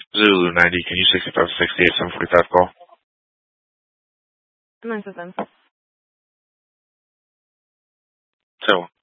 Zulu 90, can you 6568 745 call? 967. So